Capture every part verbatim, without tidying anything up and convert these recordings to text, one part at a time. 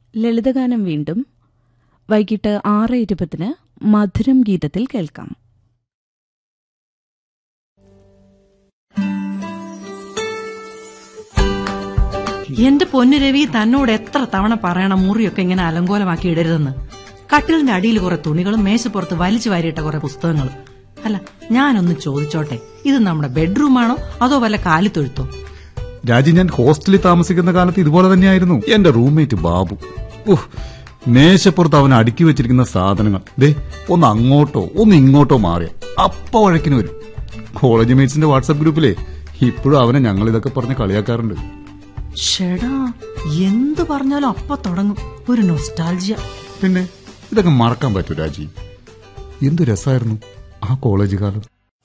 ലളിതഗാനം വീണ്ടും വൈകിട്ട് ആറ് ഇരുപതിന് മധുരം ഗീതത്തിൽ കേൾക്കാം. എന്റെ പൊന്നു രവി, തന്നോട് എത്ര തവണ പറയണം മുറിയൊക്കെ ഇങ്ങനെ അലങ്കോലമാക്കി ഇടരുതെന്ന്. കട്ടിലിന്റെ അടിയിൽ കുറെ തുണികളും മേശപ്പുറത്ത് വലിച്ചു വാരിയിട്ട കുറെ പുസ്തകങ്ങളും. അല്ല, ഞാനൊന്ന് ചോദിച്ചോട്ടെ, ഇത് നമ്മുടെ ബെഡ്റൂമാണോ അതോ വല്ല കാലിത്തൊഴുത്തോ? രാജി, ഞാൻ ഹോസ്റ്റലിൽ താമസിക്കുന്ന കാലത്ത് ഇതുപോലെ തന്നെയായിരുന്നു. എന്റെ റൂംമേറ്റ് ബാബു, ഓഹ്, മേശപ്പുറത്ത് അവൻ അടുക്കി വെച്ചിരിക്കുന്ന സാധനങ്ങൾ ദേ ഒന്ന് അങ്ങോട്ടോ ഒന്ന് ഇങ്ങോട്ടോ മാറിയ അപ്പ വഴക്കിന് വരും. കോളേജ് മേറ്റ്സിന്റെ വാട്സാപ്പ് ഗ്രൂപ്പിലെ ഇപ്പോഴും അവനെ ഞങ്ങൾ ഇതൊക്കെ പറഞ്ഞ് കളിയാക്കാറുണ്ട്. ഷെടാ, എന്ത് പറഞ്ഞാലും അപ്പ തുടങ്ങും ഒരു നൊസ്റ്റാൾജിയ. പിന്നെ ഇതൊക്കെ മറക്കാൻ പറ്റൂ രാജി? എന്തു രസമായിരുന്നു ആ കോളേജ് കാലം.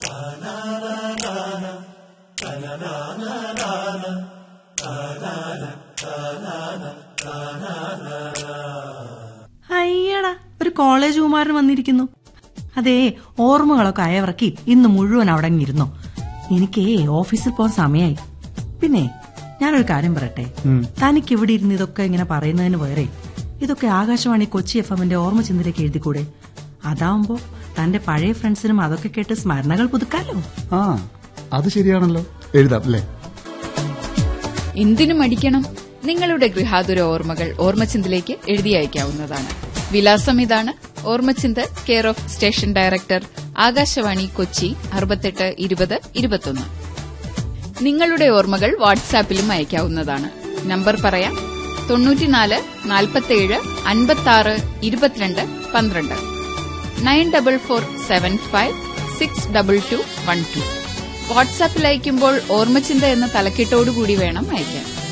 അയ്യടാ, ഒരു കോളേജ് കുമാരൻ വന്നിരിക്കുന്നു. അതേ, ഓർമ്മകളൊക്കെ അയവിറക്കി ഇന്ന് മുഴുവൻ അവിടെ ഇരുന്നോ. എനിക്കേ ഓഫീസിൽ പോകാൻ സമയമായി. പിന്നെ ഞാനൊരു കാര്യം പറയട്ടെ, തനിക്ക് ഇവിടെ ഇരുന്ന് ഇതൊക്കെ ഇങ്ങനെ പറയുന്നതിന് പകരം ഇതൊക്കെ ആകാശവാണി കൊച്ചി എഫ് എമ്മിന്റെ ഓർമ്മ ചിന്തയിലേക്ക് എഴുതിക്കൂടെ? അതാവുമ്പോ തന്റെ പഴയ ഫ്രണ്ട്സിനും അതൊക്കെ കേട്ട് സ്മരണകൾ പുതുക്കാലോ. ആ, അത് ശരിയാണല്ലോ, എഴുതാം അല്ലേ? എന്തിനും അടിക്കണം. നിങ്ങളുടെ ഗൃഹാതുര ഓർമ്മകൾ ഓർമ്മച്ചിന്തിലേക്ക് എഴുതി അയക്കാവുന്നതാണ്. വിലാസം ഇതാണ്: ഓർമ്മച്ചിന്ത്, care of station director, Akashvani Kochi അറുപത്തെട്ട് ഇരുപത് ഇരുപത്തൊന്ന്. നിങ്ങളുടെ ഓർമ്മകൾ വാട്സാപ്പിലും അയക്കാവുന്നതാണ്. നമ്പർ പറയാം: തൊണ്ണൂറ്റിനാല് നാൽപ്പത്തിയേഴ് അൻപത്തിയാറ് ഇരുപത്തിരണ്ട് പന്ത്രണ്ട്, nine double four seven five six double two one two. വാട്സാപ്പിൽ അയക്കുമ്പോൾ ഓർമ്മച്ചിന്ത എന്ന തലക്കെട്ടോടുകൂടി വേണം അയക്കാൻ.